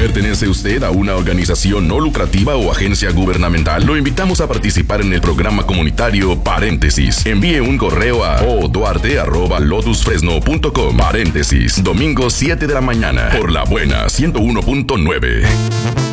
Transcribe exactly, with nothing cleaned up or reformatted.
¿Pertenece usted a una organización no lucrativa o agencia gubernamental? Lo invitamos a participar en el programa comunitario Paréntesis. Envíe un correo a oduarte arroba lotus fresno punto com. Paréntesis, domingo siete de la mañana, por La Buena ciento uno punto nueve.